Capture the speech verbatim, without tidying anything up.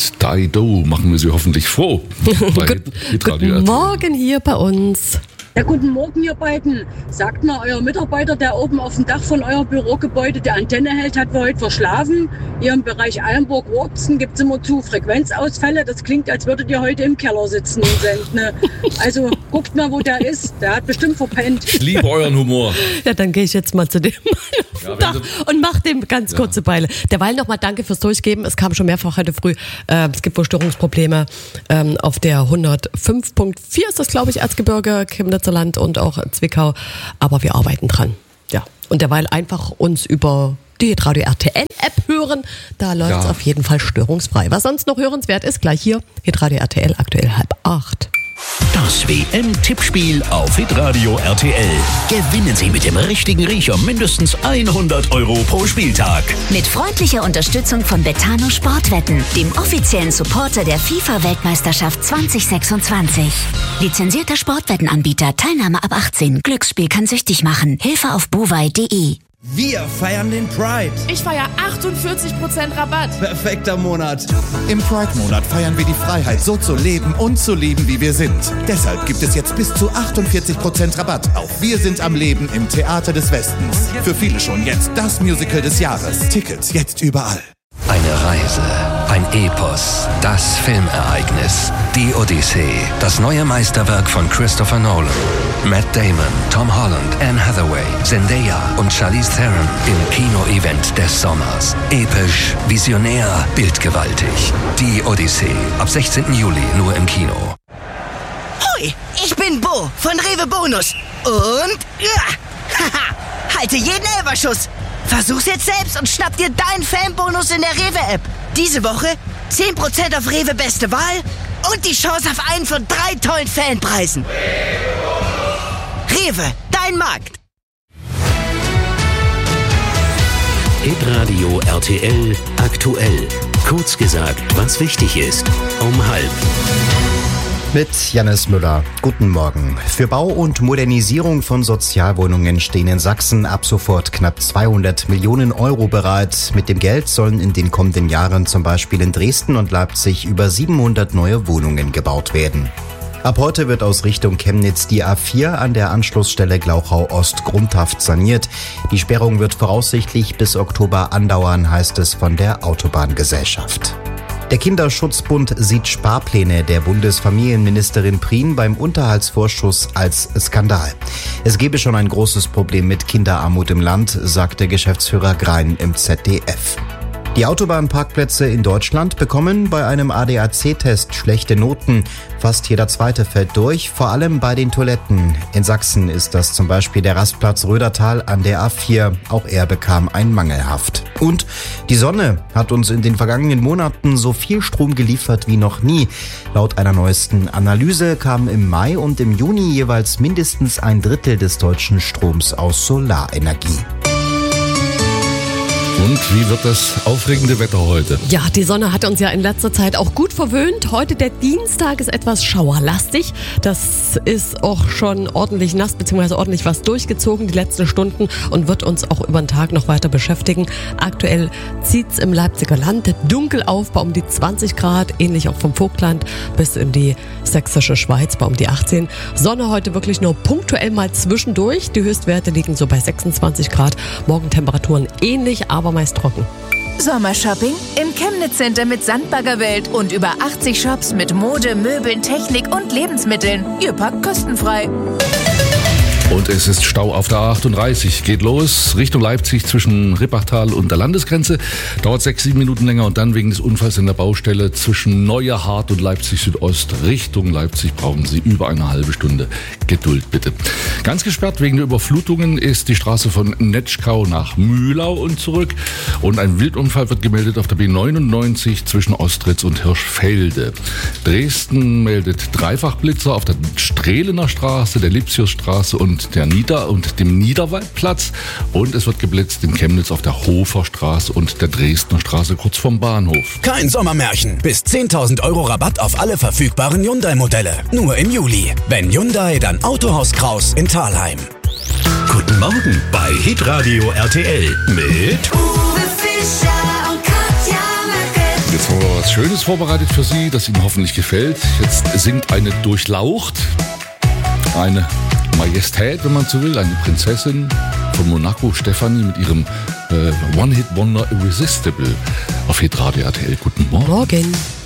mit Dido machen wir Sie hoffentlich froh. Bei Guten Morgen hier bei uns. Ja, guten Morgen, ihr beiden. Sagt mal, euer Mitarbeiter, der oben auf dem Dach von eurem Bürogebäude die Antenne hält, hat wir heute verschlafen. Hier im Bereich Eilenburg-Rurbsen gibt es immer zu Frequenzausfälle. Das klingt, als würdet ihr heute im Keller sitzen und senden. Ne? Also guckt mal, wo der ist. Der hat bestimmt verpennt. Ich liebe euren Humor. Ja, dann gehe ich jetzt mal zu dem ja, Dach und mach dem ganz kurze ja. Beile. Derweil nochmal danke fürs Durchgeben. Es kam schon mehrfach heute früh. Äh, es gibt wohl Störungsprobleme ähm, auf der hundertfünf Komma vier ist das, glaube ich, Erzgebirge, Chemnitzer Land und auch Zwickau. Aber wir arbeiten dran. Ja. Und derweil einfach uns über die Hitradio R T L-App hören. Da läuft es ja. auf jeden Fall störungsfrei. Was sonst noch hörenswert ist, gleich hier. Hitradio R T L, aktuell halb acht. Das W M-Tippspiel auf Hitradio R T L. Gewinnen Sie mit dem richtigen Riecher mindestens hundert Euro pro Spieltag. Mit freundlicher Unterstützung von Betano Sportwetten, dem offiziellen Supporter der FIFA-Weltmeisterschaft zwanzig sechsundzwanzig. Lizenzierter Sportwettenanbieter, Teilnahme ab achtzehn. Glücksspiel kann süchtig machen. Hilfe auf bovai punkt de. Wir feiern den Pride. Ich feiere achtundvierzig Prozent Rabatt. Perfekter Monat. Im Pride-Monat feiern wir die Freiheit, so zu leben und zu lieben, wie wir sind. Deshalb gibt es jetzt bis zu achtundvierzig Prozent Rabatt auf Wir sind am Leben im Theater des Westens. Für viele schon jetzt das Musical des Jahres. Tickets jetzt überall. Eine Reise, ein Epos, das Filmereignis, die Odyssee, das neue Meisterwerk von Christopher Nolan. Matt Damon, Tom Holland, Anne Hathaway, Zendaya und Charlize Theron im Kino-Event des Sommers. Episch, visionär, bildgewaltig. Die Odyssee, ab sechzehnten Juli nur im Kino. Hoi, ich bin Bo von Rewe Bonus und ja, haha, halte jeden Elferschuss. Versuch's jetzt selbst und schnapp dir deinen Fanbonus in der Rewe-App. Diese Woche zehn Prozent auf Rewe Beste Wahl und die Chance auf einen von drei tollen Fanpreisen. Rewe, dein Markt. Hitradio R T L aktuell. Kurz gesagt, was wichtig ist. Um halb. Mit Jannis Müller. Guten Morgen. Für Bau und Modernisierung von Sozialwohnungen stehen in Sachsen ab sofort knapp zweihundert Millionen Euro bereit. Mit dem Geld sollen in den kommenden Jahren zum Beispiel in Dresden und Leipzig über siebenhundert neue Wohnungen gebaut werden. Ab heute wird aus Richtung Chemnitz die A vier an der Anschlussstelle Glauchau-Ost grundhaft saniert. Die Sperrung wird voraussichtlich bis Oktober andauern, heißt es von der Autobahngesellschaft. Der Kinderschutzbund sieht Sparpläne der Bundesfamilienministerin Prien beim Unterhaltsvorschuss als Skandal. Es gebe schon ein großes Problem mit Kinderarmut im Land, sagte Geschäftsführer Grein im Z D F. Die Autobahnparkplätze in Deutschland bekommen bei einem A D A C-Test schlechte Noten. Fast jeder zweite fällt durch, vor allem bei den Toiletten. In Sachsen ist das zum Beispiel der Rastplatz Rödertal an der A vier. Auch er bekam ein Mangelhaft. Und die Sonne hat uns in den vergangenen Monaten so viel Strom geliefert wie noch nie. Laut einer neuesten Analyse kam im Mai und im Juni jeweils mindestens ein Drittel des deutschen Stroms aus Solarenergie. Und wie wird das aufregende Wetter heute? Ja, die Sonne hat uns ja in letzter Zeit auch gut verwöhnt. Heute der Dienstag ist etwas schauerlastig. Das ist auch schon ordentlich nass bzw. ordentlich was durchgezogen die letzten Stunden und wird uns auch über den Tag noch weiter beschäftigen. Aktuell zieht's im Leipziger Land dunkel auf bei um die zwanzig Grad, ähnlich auch vom Vogtland bis in die sächsische Schweiz bei um die achtzehn. Sonne heute wirklich nur punktuell mal zwischendurch. Die Höchstwerte liegen so bei sechsundzwanzig Grad. Morgen Temperaturen ähnlich, aber meist trocken. Sommershopping im Chemnitz Center mit Sandbaggerwelt und über achtzig Shops mit Mode, Möbeln, Technik und Lebensmitteln. Ihr packt kostenfrei. Und es ist Stau auf der A achtunddreißig. Geht los Richtung Leipzig zwischen Rippachtal und der Landesgrenze. Dauert sechs, sieben Minuten länger und dann wegen des Unfalls in der Baustelle zwischen Neuerhardt und Leipzig Südost Richtung Leipzig brauchen Sie über eine halbe Stunde. Geduld bitte. Ganz gesperrt wegen der Überflutungen ist die Straße von Netschkau nach Mühlau und zurück. Und ein Wildunfall wird gemeldet auf der B neunundneunzig zwischen Ostritz und Hirschfelde. Dresden meldet Dreifachblitzer auf der Strehlener Straße, der Lipsiusstraße und der Nieder- und dem Niederwaldplatz. Und es wird geblitzt in Chemnitz auf der Hoferstraße und der Dresdner Straße kurz vorm Bahnhof. Kein Sommermärchen. Bis zehntausend Euro Rabatt auf alle verfügbaren Hyundai-Modelle. Nur im Juli. Wenn Hyundai, dann Autohaus Kraus in Thalheim. Guten Morgen bei Hitradio R T L mit Jetzt wollen wir was was Schönes vorbereitet für Sie, das Ihnen hoffentlich gefällt. Jetzt singt eine Durchlaucht, eine Majestät, wenn man so will, eine Prinzessin von Monaco, Stefanie, mit ihrem äh, One-Hit-Wonder Irresistible auf Hitradio R T L. Guten Morgen. Morgen.